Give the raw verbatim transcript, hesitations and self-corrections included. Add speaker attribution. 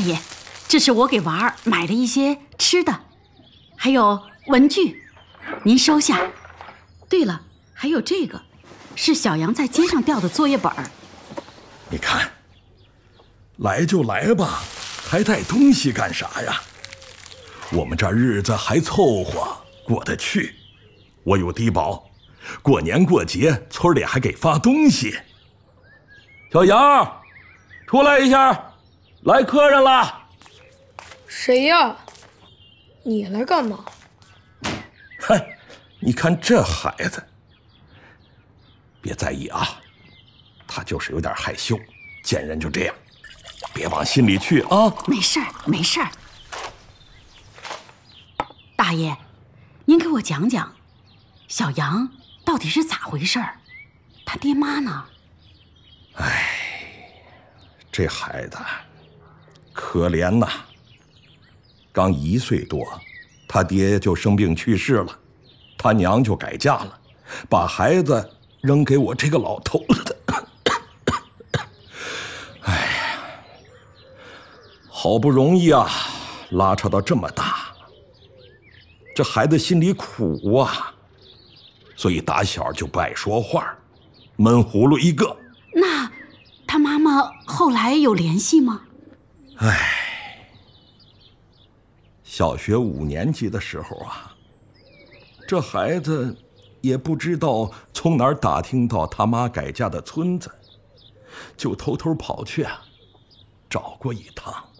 Speaker 1: 爷，这是我给娃儿买的一些吃的，还有文具，您收下。对了，还有这个，是小杨在街上掉的作业本儿。
Speaker 2: 你看，来就来吧，还带东西干啥呀？我们这日子还凑合过得去，我有低保，过年过节村里还给发东西。小杨，出来一下，来客人了。
Speaker 3: 谁呀？你来干嘛？
Speaker 2: 嗨，你看这孩子，别在意啊，他就是有点害羞，见人就这样，别往心里去啊。
Speaker 1: 没事儿，没事儿。大爷，您给我讲讲，小杨到底是咋回事儿？他爹妈呢？
Speaker 2: 哎，这孩子可怜呐，刚一岁多，他爹就生病去世了，他娘就改嫁了，把孩子扔给我这个老头子。哎呀，好不容易啊，拉扯到这么大，这孩子心里苦啊，所以打小就不爱说话，闷葫芦一个。
Speaker 1: 那他妈妈后来有联系吗？
Speaker 2: 唉，小学五年级的时候啊，这孩子也不知道从哪儿打听到他妈改嫁的村子，就偷偷跑去啊，找过一趟。